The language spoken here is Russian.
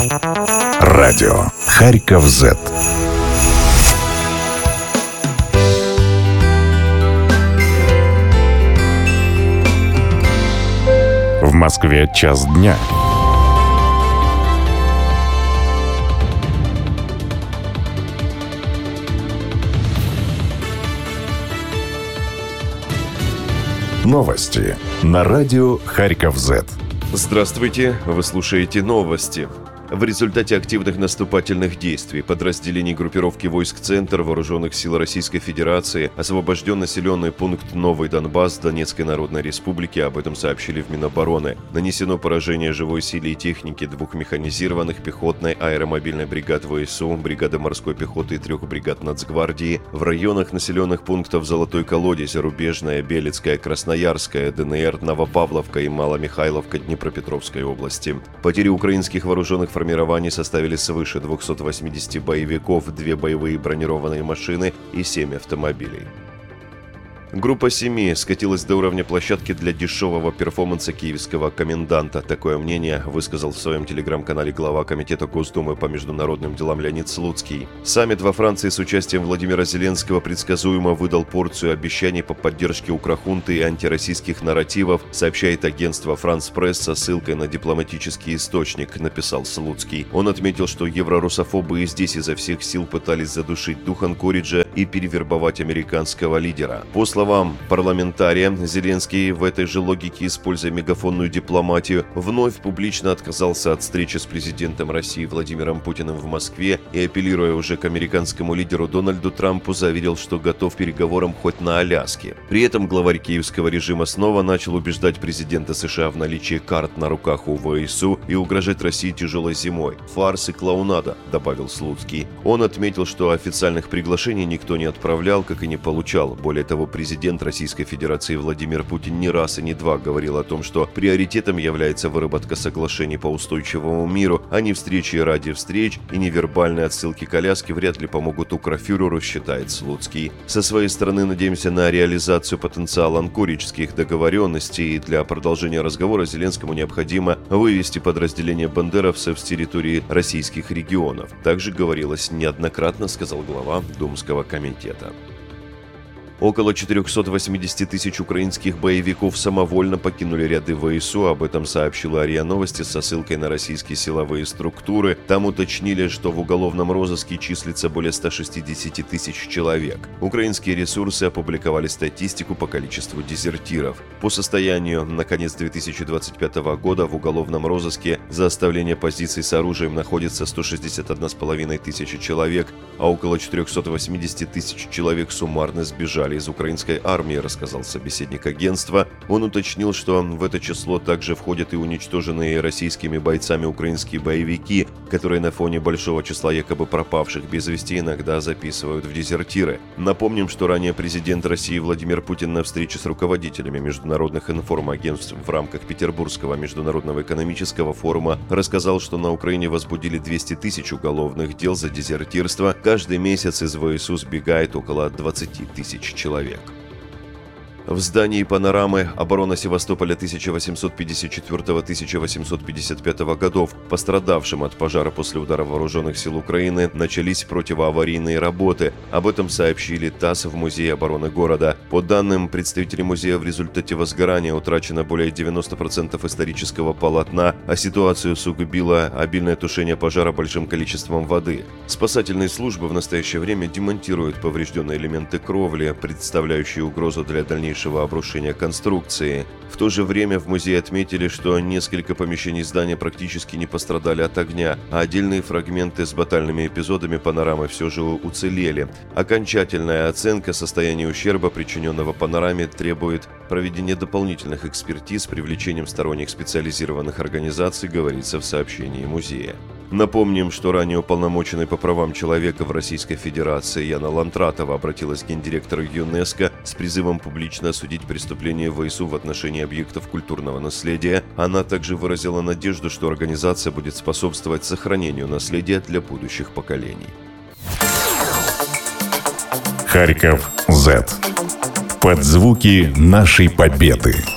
Радио Харьков Z. В Москве час дня. Новости на радио Харьков Z. Здравствуйте, вы слушаете новости. В результате активных наступательных действий подразделений группировки войск «Центр» Вооруженных сил Российской Федерации освобожден населенный пункт Новый Донбасс Донецкой Народной Республики, об этом сообщили в Минобороны. Нанесено поражение живой силе и технике 2 механизированных пехотной аэромобильной бригад ВСУ, бригады морской пехоты и 3 бригад Нацгвардии в районах населенных пунктов Золотой Колодец, Рубежная, Белецкая, Красноярская, ДНР, Новопавловка и Маломихайловка Днепропетровской области. Потери украинских вооруженных формирований составили свыше 280 боевиков, 2 боевые бронированные машины и 7 автомобилей. Группа семьи скатилась до уровня площадки для дешевого перформанса киевского коменданта. Такое мнение высказал в своем телеграм-канале глава Комитета Госдумы по международным делам Леонид Слуцкий. Саммит во Франции с участием Владимира Зеленского предсказуемо выдал порцию обещаний по поддержке укрхунты и антироссийских нарративов, сообщает агентство «Франс Пресс» со ссылкой на дипломатический источник, написал Слуцкий. Он отметил, что еврорусофобы и здесь изо всех сил пытались задушить дух Анкориджа и перевербовать американского лидера. По словам парламентария, Зеленский в этой же логике, используя мегафонную дипломатию, вновь публично отказался от встречи с президентом России Владимиром Путиным в Москве и, апеллируя уже к американскому лидеру Дональду Трампу, заверил, что готов к переговорам хоть на Аляске. При этом главарь киевского режима снова начал убеждать президента США в наличии карт на руках у ВСУ и угрожать России тяжелой зимой. Фарс и клоунада, добавил Слуцкий. Он отметил, что официальных приглашений никто не отправлял, как и не получал. Более того, президент Российской Федерации Владимир Путин не раз и не два говорил о том, что приоритетом является выработка соглашений по устойчивому миру, а не встречи ради встреч, и невербальные отсылки к Аляске вряд ли помогут укрфюреру, считает Слуцкий. Со своей стороны надеемся на реализацию потенциала анкориджских договоренностей, и для продолжения разговора Зеленскому необходимо вывести подразделения бандеровцев с территории российских регионов. Также говорилось неоднократно, сказал глава Думского комитета. Около 480 тысяч украинских боевиков самовольно покинули ряды ВСУ, об этом сообщила РИА Новости со ссылкой на российские силовые структуры. Там уточнили, что в уголовном розыске числится более 160 тысяч человек. Украинские ресурсы опубликовали статистику по количеству дезертиров. По состоянию на конец 2025 года в уголовном розыске за оставление позиций с оружием находится 161,5 тысячи человек, а около 480 тысяч человек суммарно сбежали из украинской армии, рассказал собеседник агентства. Он уточнил, что в это число также входят и уничтоженные российскими бойцами украинские боевики, которые на фоне большого числа якобы пропавших без вести иногда записывают в дезертиры. Напомним, что ранее президент России Владимир Путин на встрече с руководителями международных информагентств в рамках Петербургского международного экономического форума рассказал, что на Украине возбудили 200 тысяч уголовных дел за дезертирство. Каждый месяц из ВСУ сбегает около 20 тысяч человек. В здании «Панорамы» оборона Севастополя 1854-1855 годов, пострадавшим от пожара после удара вооруженных сил Украины, начались противоаварийные работы. Об этом сообщили ТАСС в Музее обороны города. По данным представителей музея, в результате возгорания утрачено более 90% исторического полотна, а ситуацию усугубило обильное тушение пожара большим количеством воды. Спасательные службы в настоящее время демонтируют поврежденные элементы кровли, представляющие угрозу для дальнейшего обрушения конструкции. В то же время в музее отметили, что несколько помещений здания практически не пострадали от огня, а отдельные фрагменты с батальными эпизодами «Панорамы» все же уцелели. Окончательная оценка состояния ущерба, причиненного «Панораме», требует проведения дополнительных экспертиз с привлечением сторонних специализированных организаций, говорится в сообщении музея. Напомним, что ранее уполномоченный по правам человека в Российской Федерации Яна Лантратова обратилась к гендиректору ЮНЕСКО с призывом публично осудить преступления ВСУ в отношении объектов культурного наследия. Она также выразила надежду, что организация будет способствовать сохранению наследия для будущих поколений. Харьков Z. Под звуки нашей победы.